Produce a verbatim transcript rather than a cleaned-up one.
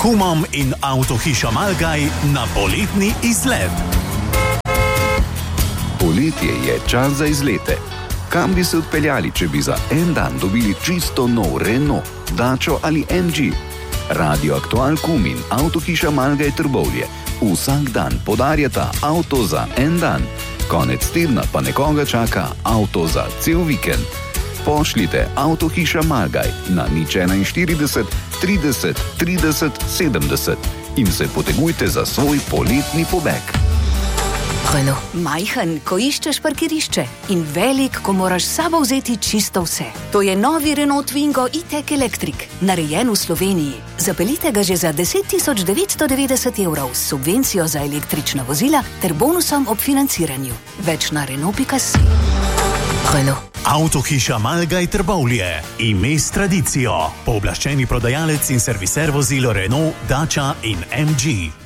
kumom in avtohiša Malgaj na poletni izlet. Poletje je čas za izlete. Kam bi se odpeljali, če bi za en dan dobili čisto nov Renault, Dačo ali em dži? Radio Aktual Kum in avtohiša Malgaj Trbovlje vsak dan podarjata avto za en dan. Konec tedna pa nekoga čaka avto za cel vikend. Pošljite avtohiša Malgaj na nič enainštirideset trideset trideset sedemdeset in se potegujte za svoj poletni pobeg. Renault. Majhen, ko iščeš parkirišče, in velik, ko moraš s sabo vzeti čisto vse. To je novi Renault Twingo e-tech Electric, narejen v Sloveniji. Zapeljite ga že za deset tisoč devetsto devetdeset evrov s subvencijo za električna vozila ter bonusom ob financiranju. Več na renault pika si. Renault. Avtohiša Malgaj Trbovlje. Ime s tradicijo. Pooblaščeni prodajalec in serviser vozil Renault, Dača in em dži.